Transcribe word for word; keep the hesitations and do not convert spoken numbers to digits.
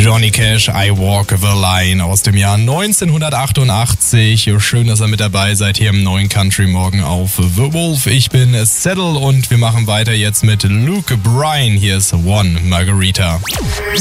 Johnny Cash, I Walk the Line aus dem Jahr neunzehnhundertachtundachtzig. Schön, dass ihr mit dabei seid hier im neuen Country Morgen auf The Wolf. Ich bin Settle und wir machen weiter jetzt mit Luke Bryan. Hier ist One Margarita.